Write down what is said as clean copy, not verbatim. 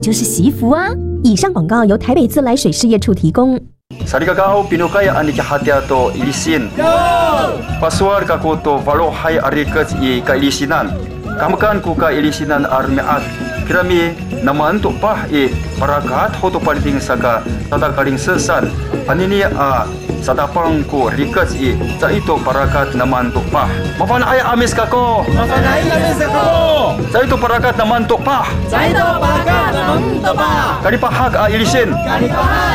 就是媳妇啊。以上广告由台北自来水事业处提供。 Sarigagaw pinukaya ani kahatiato ilisin. Paswar kakuto valohai arikat I kailisinan. Kamakan ku kailisinan armiat. Kirami naman to pah parakat hoto paliting saka tatakaling sesan. Anini sadapang ko rikat sa ito parakat naman to pah. Mapanay amis kako. Mapanay amis kako. Sa ito parakat naman to pah. Sa ito parakat naman to pah. Kanipahag ilisin. Kanipahag.